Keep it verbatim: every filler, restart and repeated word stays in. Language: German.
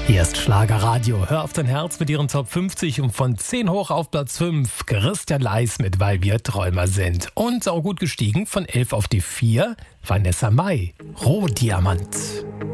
Hier ist Schlagerradio. Hör auf dein Herz mit ihren Top fünfzig und von zehn hoch auf Platz fünf. Christian Leis mit Weil wir Träumer sind. Und auch gut gestiegen von elf auf die vier. Vanessa Mai, Rohdiamant.